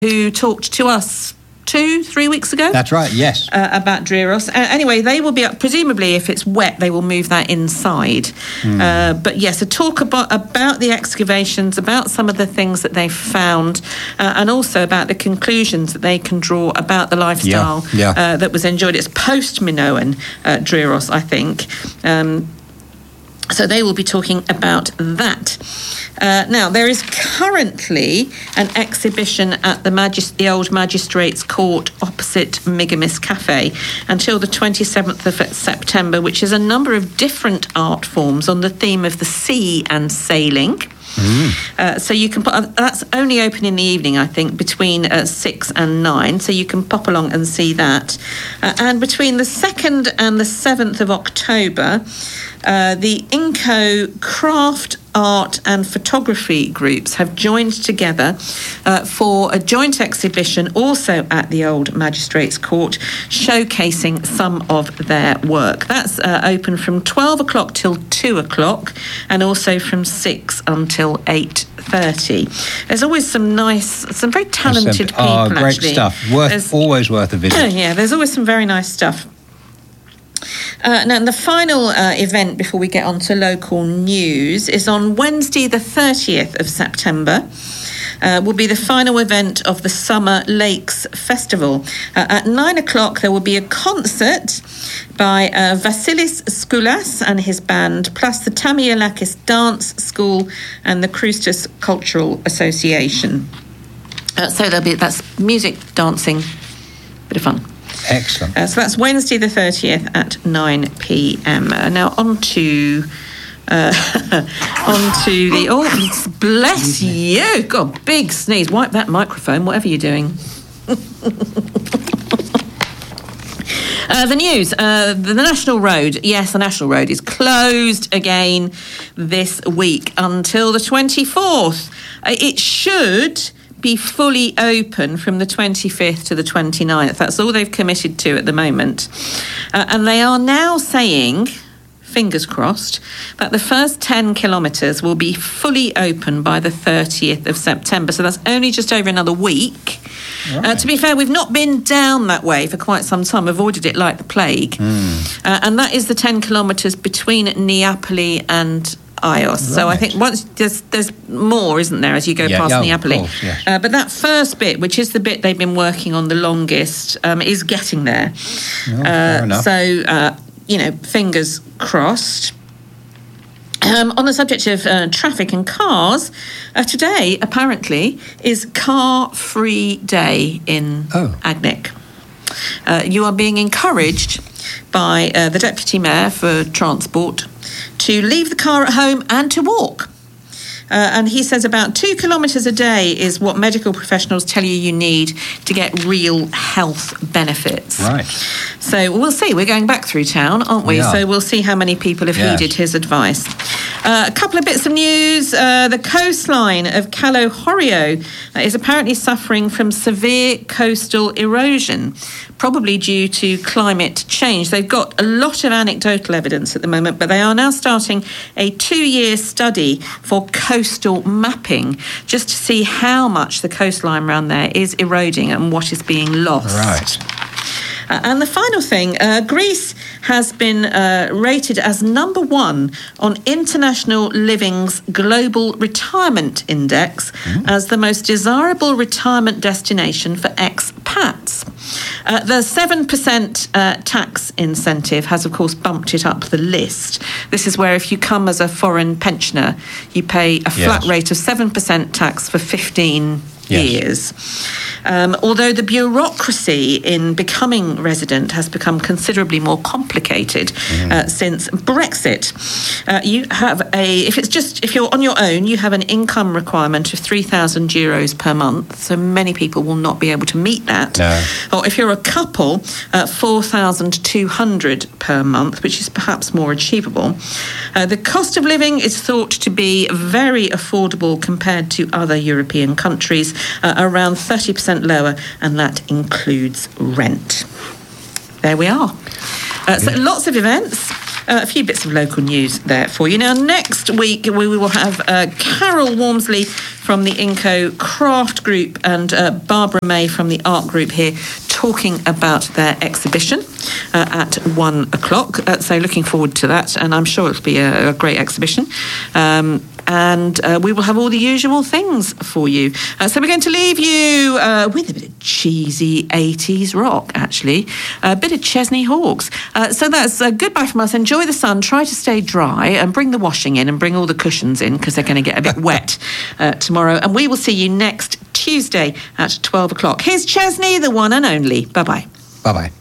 who talked to us 2-3 weeks ago. That's right, yes. About Dreeros. Anyway, they will be up, presumably if it's wet, they will move that inside. But yes, a talk about the excavations, about some of the things that they've found, and also about the conclusions that they can draw about the lifestyle that was enjoyed. It's post-Minoan Dreeros, I think. So they will be talking about that. Now, there is currently an exhibition at the Old Magistrates Court opposite Migamis Cafe until the 27th of September, which is a number of different art forms on the theme of the sea and sailing. So you can that's only open in the evening, I think, between 6 and 9. So you can pop along and see that. And between the 2nd and the 7th of October, the Inco Craft, Art and Photography groups have joined together for a joint exhibition also at the Old Magistrates Court, showcasing some of their work. That's open from 12 o'clock till 2 o'clock and also from 6 until 8:30. There's always some very talented people, great actually. Stuff. Always worth a visit. Yeah, there's always some very nice stuff. Now, the final event before we get on to local news is on Wednesday, the 30th of September. Will be the final event of the Summer Lakes Festival. At 9 o'clock, there will be a concert by Vasilis Skoulas and his band, plus the Tamiolakis Dance School and the Christos Cultural Association. So that's music, dancing, bit of fun. Excellent. So that's Wednesday the 30th at 9 p.m. Now on to the... Oh, bless you. God, big sneeze. Wipe that microphone, whatever you're doing. The news. The National Road. Yes, the National Road is closed again this week until the 24th. It should be fully open from the 25th to the 29th. That's all they've committed to at the moment. And they are now saying, fingers crossed, that the first 10 kilometres will be fully open by the 30th of September. So that's only just over another week. Right. To be fair, we've not been down that way for quite some time, avoided it like the plague. And that is the 10 kilometres between Neapoli and Ios. Right. So I think once there's more, isn't there, as you go past Neapoli? Of course, yes. But that first bit, which is the bit they've been working on the longest, is getting there. Fair enough. So, fingers crossed. On the subject of traffic and cars, today apparently is car-free day in Agnick. You are being encouraged by the Deputy Mayor for Transport to leave the car at home and to walk. And he says about 2 kilometres a day is what medical professionals tell you need to get real health benefits. Right. So we'll see. We're going back through town, aren't we? So we'll see how many people have heeded his advice. A couple of bits of news. The coastline of Calo Horio is apparently suffering from severe coastal erosion, probably due to climate change. They've got a lot of anecdotal evidence at the moment, but they are now starting a 2-year study for coastal mapping, just to see how much the coastline around there is eroding and what is being lost. Right. And the final thing, Greece has been rated as number 1 on International Living's Global Retirement Index as the most desirable retirement destination for expats. The 7% tax incentive has, of course, bumped it up the list. This is where if you come as a foreign pensioner, you pay a flat rate of 7% tax for 15 years. Although the bureaucracy in becoming resident has become considerably more complicated since Brexit. You have if you're on your own, you have an income requirement of €3,000 per month. So many people will not be able to meet that. No. Or if you're a couple, $4,200 per month, which is perhaps more achievable. The cost of living is thought to be very affordable compared to other European countries, around 30% lower, and that includes rent. There we are. So lots of events. A few bits of local news there for you. Now, next week we will have Carol Walmsley from the Inco Craft Group and Barbara May from the Art Group here talking about their exhibition at 1 o'clock. So looking forward to that, and I'm sure it'll be a great exhibition. And we will have all the usual things for you. So we're going to leave you with a bit of cheesy 80s rock, actually. A bit of Chesney Hawkes. So that's goodbye from us. Enjoy the sun. Try to stay dry and bring the washing in and bring all the cushions in because they're going to get a bit wet tomorrow. And we will see you next Tuesday at 12 o'clock. Here's Chesney, the one and only. Bye-bye. Bye-bye.